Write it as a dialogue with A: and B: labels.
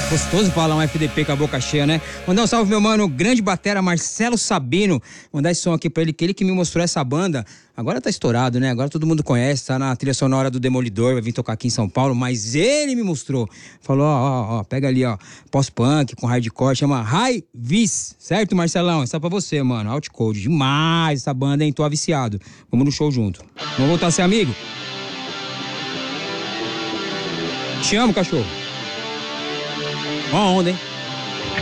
A: Gostoso falar um FDP com a boca cheia, né? Mandar um salve pro meu mano, grande batera Marcelo Sabino. Mandar esse som aqui pra ele, que ele que me mostrou essa banda. Agora tá estourado, né? Agora todo mundo conhece, tá na trilha sonora do Demolidor, vai vir tocar aqui em São Paulo, mas ele me mostrou. Falou, ó, pega ali, ó, pós-punk com hardcore, chama High Vis, certo, Marcelão? Essa é pra você, mano, Outcode, demais essa banda, hein? Tô viciado. Vamos no show junto. Vamos voltar a ser amigo? Te amo, cachorro. Ó a onda, hein?